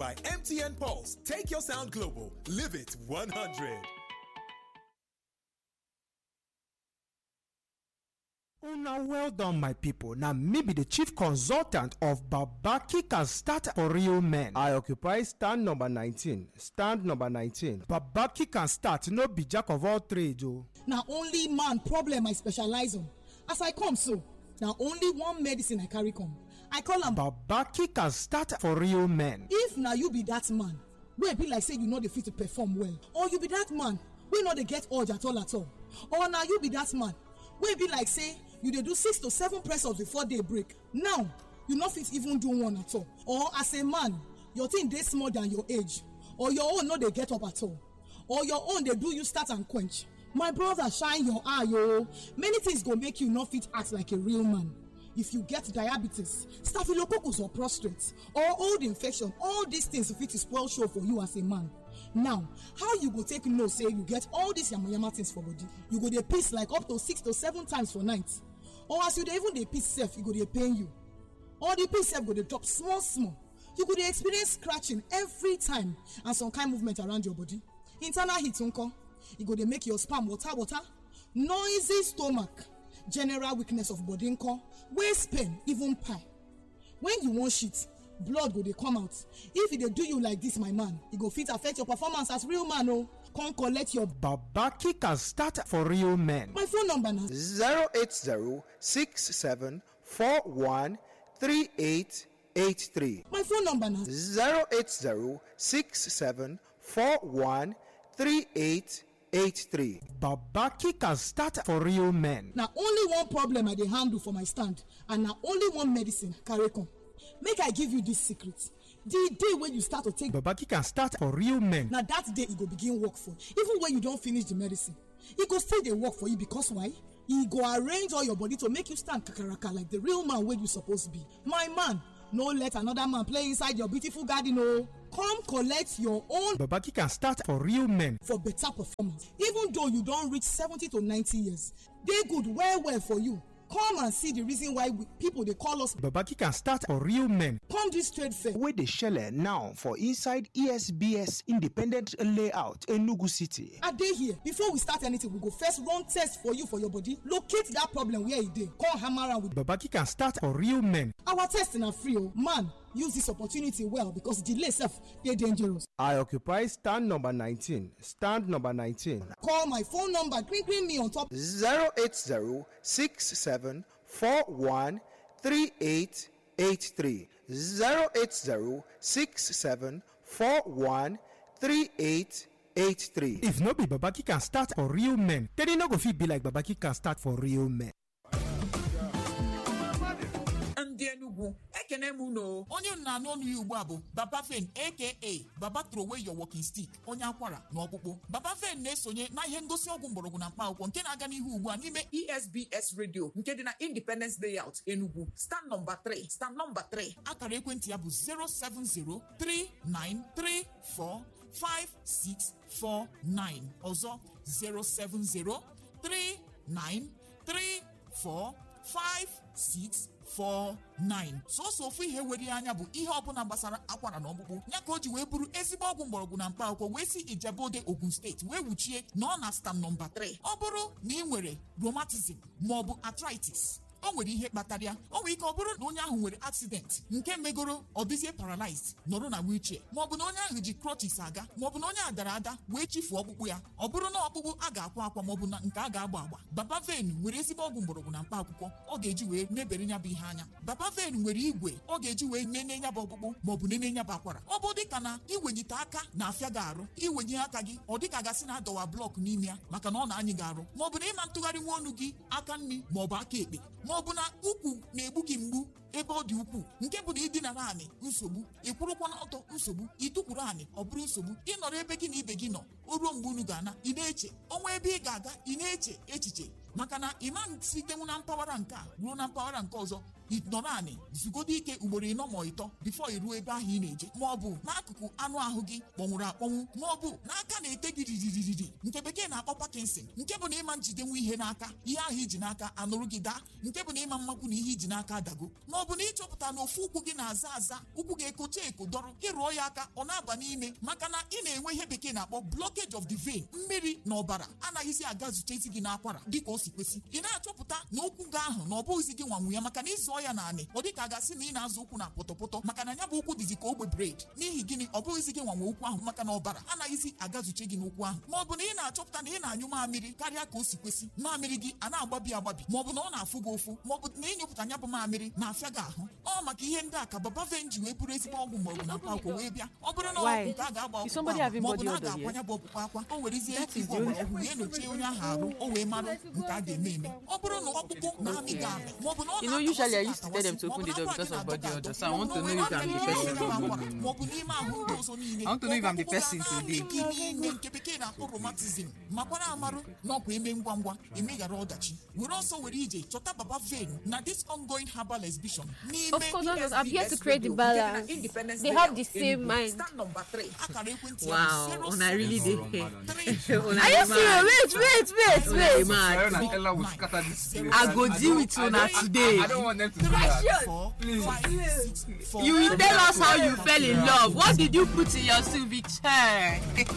by MTN Pulse. Take your sound global. Live it 100. Now, well done, my people. Now, maybe the chief consultant of Babaki Can Start for Real Men. I occupy stand number 19. Stand number 19. Babaki Can Start, no be jack of all trades. Now, only man problem I specialize on. As I come so, now only one medicine I carry come. I call am Babaki Can Start for Real Men. If now you be that man, wey be like say you know the fit to perform well, or you be that man, we know they get urge at all, or now you be that man, wey be like say you dey do 6 to 7 press ups before day break. Now you no fit even do one at all, or as a man your thing dey small than your age, or your own no dey get up at all, or your own dey do you start and quench. My brother, shine your eye, yo. Many things go make you not fit act like a real man. If you get diabetes, staphylococcus or prostate, or old infection, all these things fit to spoil show for you as a man. Now, how you go take know say you get all these yamayama things for body? You go dey piss like up to 6 to 7 times for night, or as you dey even dey piss self, you go dey pain you, or the piss self go dey drop small. You go dey experience scratching every time and some kind movement around your body. Internal heat nko, e go dey make your sperm water, noisy stomach, general weakness of body nko, waist pain, even pie. When you want shit, blood go dey come out. If e dey do you like this, my man, e go fit affect your performance as real man. Oh, come collect your Babaki Can Start for Real Men. My phone number now 08067413883. My phone number now 08067413883. Babaki Can Start for Real Men. Now only one problem I dey handle for my stand, and now only one medicine carry come. Make I give you this secret. The day when you start to take Babaki Can Start for Real Men, now that day it go begin work for you. Even when you don't finish the medicine, it go still dey work for you. Because why? E go arrange all your body to make you stand kakaraka like the real man wey you supposed to be. My man, no let another man play inside your beautiful garden. Oh, come collect your own Babaki Can Start for Real Men for better performance. Even though you don't reach 70 to 90 years, they good well for you. Come and see the reason why people they call us Babaki Can Start for Real Men. Come this trade fair Where they shell now for inside ESBS Independent Layout Enugu City. I dey here. Before we start anything, we go first run test for you for your body. Locate that problem where it dey. Come hammer around with Babaki Can Start for Real Men. Our testing are free. Oh man, use this opportunity well, because delay self dey dangerous. I occupy stand number 19. Stand number 19. Call my phone number. Green me on top 08067413883. 08067413883. If no be Babaki Can Start for Real Men, then it no go fit be like Babaki Can Start for Real Men. Enugu ekene mu no onye na no nu ugbu a bụ Baba Fen aka Baba throw away your walking stick, onye akwara na ọkpụkpụ. Baba Fen na-esonye na ihe ngosi ọgwụ mgbọrọgwụ na mkpa akwụkwọ nke na-aga n'ihu ugbu a n'ime ESBS Radio nke dị na Independence Layout Enugu, stand number 3. Akara ekwentị ya bụ 07039345649. ọzọ 07039345649. sọsọ ofu ihe were anya bụ ihe ọbụla gbasara akwara na ọkpụkpụ ya ka o ji wee bụrụ ezigbo ọgwụ mgbọrọgwụ na mkpa akwụkwọ wee si Ijebode Ogun steeti wee wuchie na ọ na stand number 3. ọ bụrụ na ị nwere rheumatism maọbụ arthritis, o nwere ihe kpatara ya. O nwere ike ọ bụrụ na onye ahụ nwere accident nke megoro ọ dịzie paralyzed nọrọ na wheelchair, maọbụ na onye ahụ ji crutches aga, maọbụ na onye a dara ada wee chifuo ọkpụkpụ ya. ọ bụrụ na ọkpụkpụ a ga-akwa akwa maọbụ na nke a ga-agba agba, Baba Ven nwere ezigbo ọgwụ mgbọrọgwụ na mkpa akwụkwọ ọ ga-eji wee mebere ya bụ ihe anya. Baba Ven nwere igwe ọ ga-eji wee nene ya bụ ọkpụkpụ maọbụ nene ya bụ akwara. ọ bụ dịka na iwenyite aka na-afịa gị arụ, iwenye aka gị ọ dịka gasị na adọwa blọk n'ime ya maka na ọ na-anyị gị arụ, maọbụ na ịma ntụgharị nwa ọnụ gị aka nri maọbụ aka ekpe, maọbụ na ukwu na-egbu gị mgbu ebe ọ dị ukwuu, nke bụ na ịdịnara anị nsogbu, ịkwụrụkwa n'ọtọ nsogbu, ịtụkwuru anị ọ bụrụ nsogbu, ịnọrọ ebe gị na ibe gị nọ o ruo mgbe unu ga-ana ị na-eche ọnwa ebe ị ga-aga ị na-eche echiche, maka na ịma sitenwu na mpaghara nke a ruo na mpaghara nke ọzọ nọ naanị zugodo ike ugboro 4 ma 3 bifo iruo ebe ahụ ị na-eje, ma ọ bụ n'akụkụ anụ ahụ gị kpọnwụrụ akpọnwụ, ma ọ bụ n'aka na-ete gị ririri nke bekee na-akpọ Parkinson, nke bụ na ịma njidenwu ihe n'aka, ihe ahụ iji n'aka anụrụ gị daa, nke bụ na ịma mmakwu na ihe iji n'aka adago, ma ọ bụ na ịchọpụta na ofu ụkwụ gị na-aza aza, ụkwụ gị ekocha eko dọrọ, ịrụọ ya aka ọ na-aba n'ime maka na ị na-enwe ihe bekee na-akpọ blockage of the vein, mmiri na ọbara anaghịzi aga zutezi gị n'akwara dịka o si kwesị. Ị na-achọpụta na ụkwụ gị ahụ na ọ bụghịzi gị nwanwu ya maka na ịzụọ ya naanị ọ dịka a gasị na ị na-azụ ụkwụ na pọtọpọtọ maka na ya bụ ụkwụ dịzi ka ogbe bred. N'ihi gịnị? Ọ bụghịzi gị nwanwe ụkwụ ahụ maka na ọbara anaghịzi agazuche gị n'ụkwụ ahụ. Ma ọ bụ na ị na-achọpụta na ị na-anyụ mamịrị karịa ka o si kwesị, mamịrị gị a na-agbabi agbabi, ma ọ bụ na ọ na-afụ gị ụfụ, ma ọ bụ na ịnyụpụta ya bụ mamịrị na-afịa gị ahụ. Ọ maka ihe ndị a ka Babaven ji wee bụrụ ezigbo ọgwụ mgbọrọgwụ na mkpaakwụkwọ wee bịa. Ọ bụrụ na ọgwụ nke a ga-agba ọkpụkpụ ma ọ bụ na a ga-akwa ya bụ ọkpụkpụ akwa, o werezie igwe ọgbọrọgwụ wee nyochie onye ahụ arụ, o wee marụ nke a ga-eme eme. Ọ bụrụ na ọkpụkpụ na-amị gị amị, ma ọ bụ na ọ usually I used to tell them to open the door because of body odor, so I want to know if I'm the person. ma ọ bụ n'ime ahụ ndị ọzọ niile. I want to know if I'm the person today. Ime nke bekee na-akpọ rheumatism makwara amarụ na ọkwa eme ngwa ngwa emeghara ọdachi. Were ọsọ were ije chọta Babaven na this ongoing herbal exhibition n'ime Of course, I'm here to create the balance. They have the same mind. akara ekwentị Wow, and I really did. Are you serious? Wait. I go deal with Una today. I don't want them to do that. Please. You will tell us how you fell in love. What did you put in your Sylvie chair?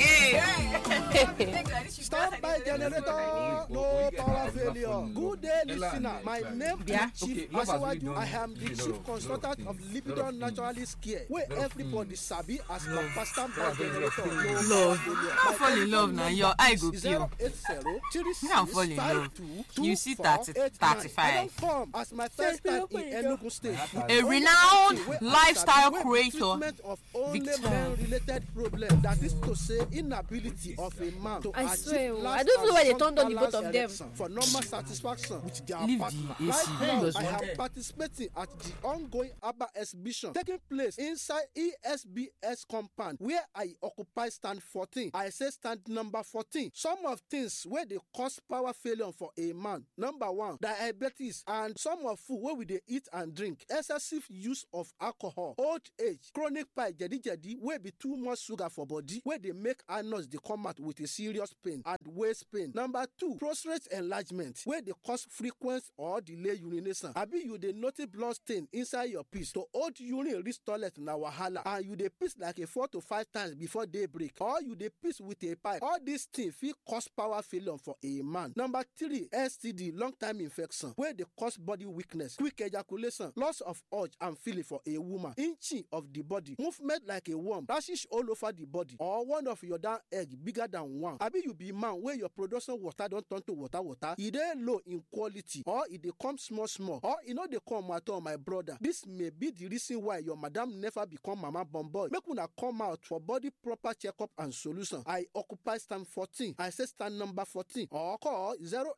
Stand by generator, no power failure. Good day, listener. My name is Chief Asiwaju. I am the chief consultant of Lipidon Naturalist Care, where everybody sabi as Papa Stand by generator. Love. Not fall in love now. Your eye go pure. You don't fall in love. You see 35. As my first time in Enugu State. A renowned lifestyle creator, Of only men-related problem, that is to say, inability of a man to I swear, achieve I don't know why they turned on the both of them. erection for normal satisfaction with their Leave partner. the AC. Right now, Does I what? am participating at the ongoing ABBA exhibition taking place inside ESBS compound where I occupy stand 14. I say stand number 14. Some of things where they cause power failure for a man. Number 1, diabetes and some of food where we dey eat and drink. Excessive use of alcohol, old age, chronic pie, jedi wey be too much sugar for body wey dey make anus dey come out with a serious pain and waist pain. Number 2, prostate enlargement wey dey cause frequent or delay urination. Abi you dey notice blood stain inside your piss. To hold urine reach toilet na wahala and you dey piss like a 4 to 5 times before daybreak, or you dey piss with a pipe. All these things fit cause power failure for a man. Number 3, STD, long time infection wey dey cause body weakness, quick ejaculation, loss of urge and feeling for a woman, inching of the body, movement like a worm, rashes all over the body, or one of your down egg bigger than one. Abi you be man wey your production water don turn to water, e dey low in quality, or e dey come small, or e no dey come at all, my brother. This may be the reason why your madam never become mama born boy. Make una come out for body proper checkup and solution. I occupy stand 14. I say stand number 14, or call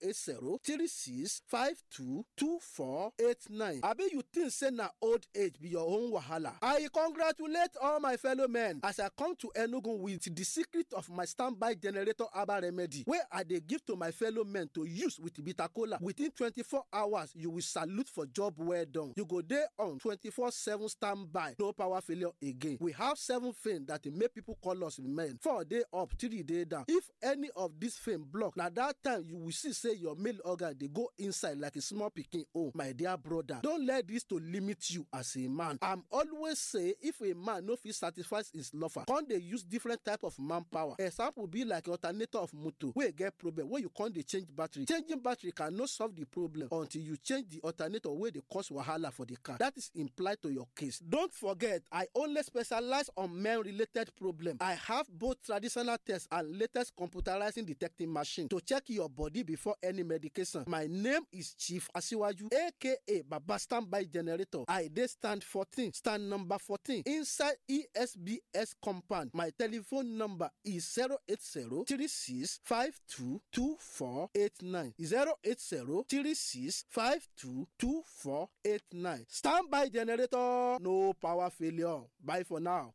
080-3652-2489. Abi you think say na old age be your own wahala? I congratulate all my fellow men as I come to Enugu with the secret of my standby generator herbal remedy wey I dey give to my fellow men to use with bitter kola. Within 24 hours, you will salute for job well done. You go dey on 24/7 standby, no power failure again. We have 7 things that make people call us men. 4 day up, 3 day down. If any of these things block, na that time you will see say your male organ dey go inside like a small pikin. Oh, my dear brother, don't let this to limit you as a man. I'm always say if a man no fit satisfy his lover, come dey use different type of manpower. Example be like alternator of motor wey get problem wey you come dey change battery. Changing battery cannot solve the problem until you change the alternator wey dey cause wahala for the car. That is implied to your case. Don't forget, I only specialize on men-related problem. I have both traditional tests and latest computerizing detecting machine to check your body before any medication. My name is Chief Asiwaju, aka Baba Standby Generator. I dey stand 14, stand number 14 inside ESBS compound. My telephone number is 080-3652-2489. 080-3652-2489. Standby Generator, no power failure. Bye for now.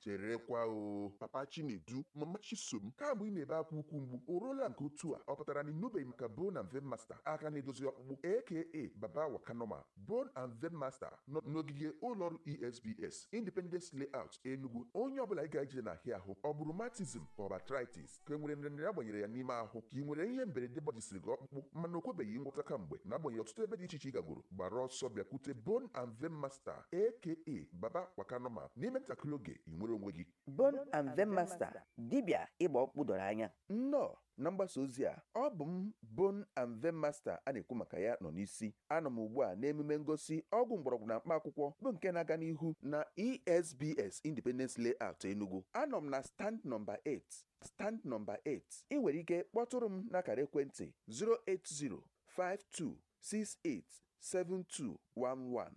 cherekwa o Papa Chinedu Mama Chisom kamgbe ị na-ebe akwa ukwu mgbu o ruola nke otu a ọ pụtara na ịnụbeghị maka Bone and Vein Master aka na-edozi ọkpụkpụ aka Baba Wakanoma. Bone and Vein Master nọ n'ogige ụlọọrụ ESBS Independence Layout Enugu. Onye ọbụla ị ga-eje n'ahịa ahụ ọ bụ rheumatism ka ọ bụ arthritis ka e nwere nrịanrịa agbanyere ya n'ime ahụ ka ị nwere ihe mberede gbajisiri gị ọkpụkpụ mana o kwebeghị ngwọta kamgbe na-agbanyeghị ọtụtụ ebe dị iche iche ị gagoro gbara ọsọ bịakwute Bone and Vein Master aka Baba Wakanoma n'ime ntakịrị oge ị nwere onwe gị. Bone and Vein Master dibịa ịgba ọkpụkpụ doro anya. Nnọọ na mgbasa ozi a ọ bụ m Bone and Vein Master a na-ekwu maka ya nọ n'isi. Anọ m ugbu a n'emume ngosi ọgwụ mgbọrọgwụ na mkpa akwụkwọ bụ nke na-aga n'ihu na ESBS Independence Layout Enugu. Anọ m na stand nọmba 8. Stand nọmba 8 ị nwere ike kpọtụrụ m n'akara ekwentị 08052687211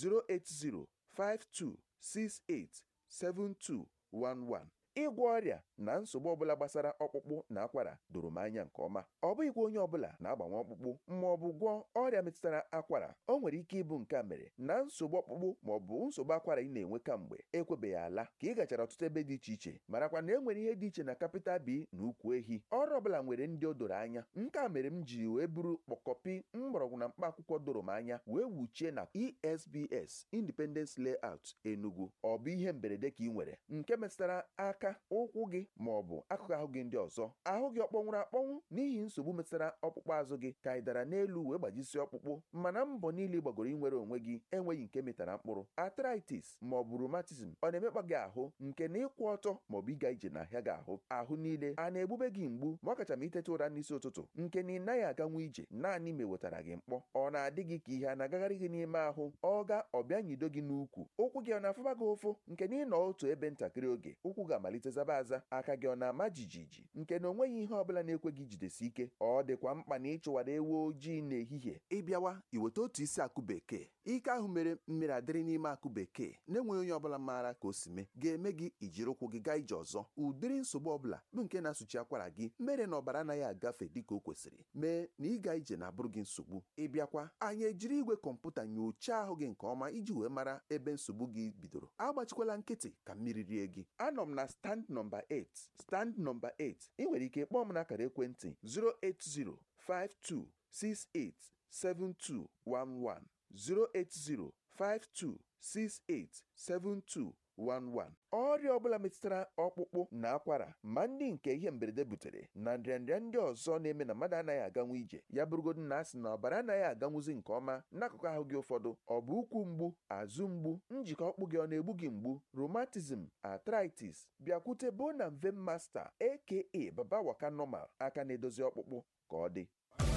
08052687211. Ịgwọ ọrịa na nsogbu ọbụla gbasara ọkpụkpụ na akwara doro m anya nke ọma. Ọ bụghịkwa onye ọbụla na-agbanwe ọkpụkpụ ma ọ bụ gwọọ ọrịa metụtara akwara. O nwere ike ịbụ nke a mere na nsogbu ọkpụkpụ ma ọ bụ nsogbu akwara ị na-enwe kamgbe ekwebeghị ala ka ị gachara ọtụtụ ebe dị iche iche marakwa na e nwere ihe dị iche na Capital B na ukwu ehi. Ọrụ ọbụla nwere ndị o doro anya. Nke a mere m ji wee buru kpọkọpi mgbọrọgwụ na mkpa akwụkwọ doro m anya wee wuchie na ESBS Independence Layout Enugu. Ọ bụ ihe mberede ka ị nwere nke metụtara aka ụkwụ gị ma ọ bụ akụkụ ahụ gị ndị ọzọ. Ahụ gị ọkpọnwụrụ akpọnwụ n'ihi nsogbu metụtara ọkpụkpụ azụ gị ka ị dara n'elu wee gbajisi ọkpụkpụ mana mbọ niile gbagoro inwere onwe gị enweghị nke metara mkpụrụ. Arthritis ma ọ bụ rheumatism ọ na-emekpa gị ahụ nke na ịkwụ ọtọ ma ọ bụ ịga ije n'ahịa gị ahụ niile a na-egbube gị mgbu ma ọ kacha ma itete ụra n'isi ụtụtụ nke na ị naghị aganwu ije naanị ma ewetara gị mkpọ. Ọ na-adị gị ka ihe a na-agagharị gị n'ime ahụ ọ ga ọbịa nyido gị n'ukwu. Ụkwụ gị ọ na-afụba gị ụfụ nke na ịnọ otu ebe ntakịrị oge ụkwụ ga-amalite zaba aza. Aka gị ọ na-ama jijiji nke na onweghị ihe ọbụla na-ekwe gị jidesi ike. Ọ dịkwa mkpa na ịchụwara ewu ojii n'ehihie. Ịbịawa iweta otu isi akụ bekee. Ike ahụ mere mmiri adịrị n'ime akụ bekee na-enweghị onye ọbụla maara ka o si mee ga-eme gị ijiri ụkwụ gị gaa ije ọzọ. Ụdịrị nsogbu ọbụla bụ nke na-asụchi akwara gị mere na ọbara anaghị agafe dịka o kwesịrị mee na ịga ije na-abụrụ gị nsogbu. Ịbịakwa anyị ejiri igwe kọmputa nyochaa ahụ gị nke ọma iji wee mara ebe nsogbu gị bidoro. Agbachikwala nkịtị ka mmiri rie gị. Anọ m na stand nọmba 8. Stand nọmba 8 ị nwere ike kpọọ m n'akara ekwentị 08052687211 08052687211. Ọrịa ọbụla metụtara ọkpụkpụ na akwara ma ndị nke ihe mberede butere na nrịanrịa ndị ọzọ na-eme na mmadụ anaghị aganwu ije ya bụrụgodu na asị na ọbara anaghị aganwuzi nke ọma n'akụkụ ahụ gị ụfọdụ. Ọ bụ ụkwụ mgbu, azụ mgbu, njikọ ọkpụ gị ọ na-egbu gị mgbu, rheumatism, arthritis, bịakwute Bone and Vein Master aka Baba Wakanoma aka na-edozi ọkpụkpụ ka ọ dị.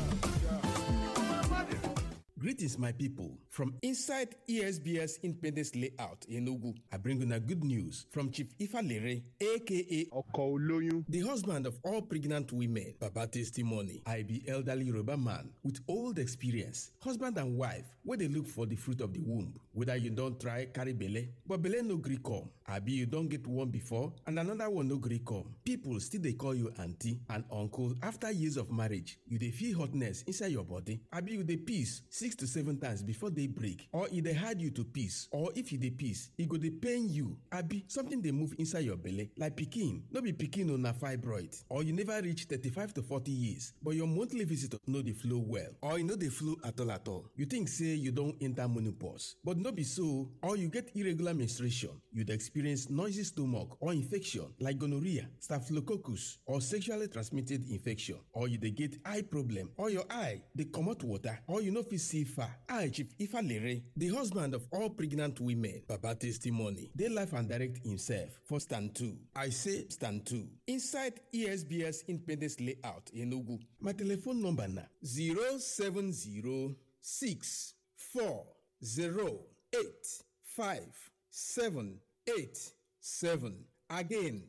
Greetings, my people. From inside ESBS Independence Layout in Enugu, I bring you a good news from Chief Ifalere, aka Oko Oloyun, the husband of all pregnant women. Baba testimony. I be elderly Yoruba man with old experience, husband and wife, where they look for the fruit of the womb. Whether you don't try carry belle, but belle no gree come. Abi you don't get one before and another one no gree come. People still they call you auntie and uncle after years of marriage. You dey feel hotness inside your body. Abi you dey piss 6 to 7 times before they break, or if they hide you to piss, or if you dey piss, e go dey pain you. Abi something dey move inside your belly like pikin. No be pikin o na fibroid. Or you never reach 35 to 40 years, but your monthly visitor no dey flow well, or e no dey flow at all at all. You think say you don enter menopause, but no be so. Or you get irregular menstruation, you dey experience noisy stomach or infection like gonorrhea, staphylococcus, or sexually transmitted infection, or you dey get eye problem, or your eye dey comot water, or you no fit see far. I, Chief Ifalere, the husband of all pregnant women, Baba testimony, dey life and direct himself for stand 2. I say stand 2 inside ESBS Independence Layout in Enugu. My telephone number na 07064085787. Again,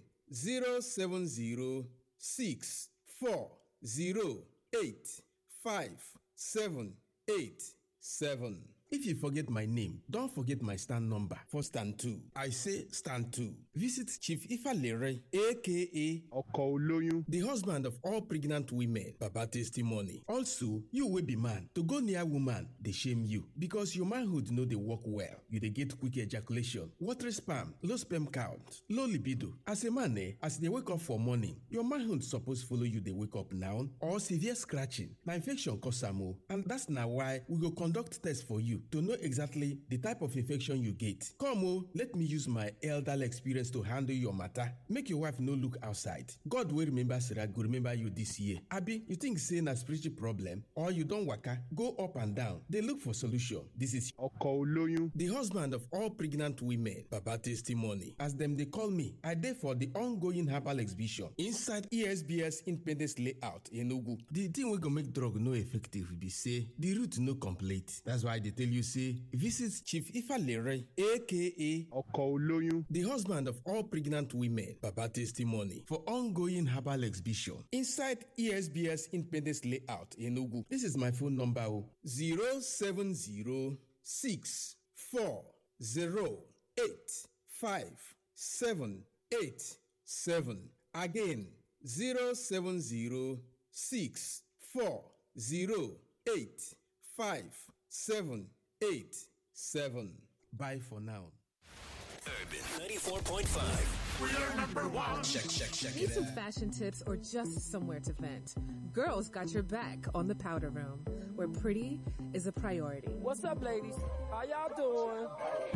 07064085787. If you forget my name, don't forget my stand number for stand 2. I say stand 2. Visit Chief Ifalere, aka Okooloyun, the husband of all pregnant women. Baba testimony. Also, you will be man. To go near woman, they shame you because your manhood know they work well. You they get quick ejaculation, watery sperm, low sperm count, low libido. As a man, as they wake up for morning, your manhood suppose follow you. They wake up now or severe scratching. Now infection cause am, and that's now why we go conduct test for you to know exactly the type of infection you get. Come let me use my elderly experience to handle your matter. Make your wife no look outside. God will remember Sarah, go remember you this year. Abi, you think say na spiritual problem or you don't waka, go up and down. They look for solution. This is Okooloyun, the husband of all pregnant women. Baba testimony. As them they call me, I there for the ongoing herbal exhibition inside ESBS Independence Layout in Enugu. The thing we go make drug no effective be say the root no complete. That's why they tell you say visit Chief Ifalere, aka Okooloyun, the husband of all pregnant women. Baba testimony for ongoing herbal exhibition inside ESBS Independence Layout in Enugu. This is my phone number 07064085787. Again 07064085787. Bye for now. Urban 94.5. We are number one. Check. Need some fashion tips or just somewhere to vent? Girls got your back on the Powder Room, where pretty is a priority. What's up, ladies? How y'all doing?